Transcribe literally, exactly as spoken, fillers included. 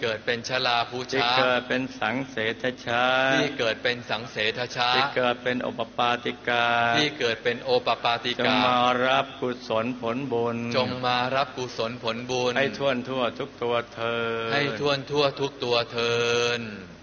เกิดเป็นชลาภูชาที่เกิดเป็นสังเสทชาที่เกิดเป็นสังเสทชาที่เกิดเป็นโอปปาติกาที่เกิดเป็นโอปปาติกาจงมารับกุศลผลบุญจงมารับกุศลผลบุญให้ทั่วทั่วทุกตัวเธอให้ทั่วทั่วทุกตัวเธอ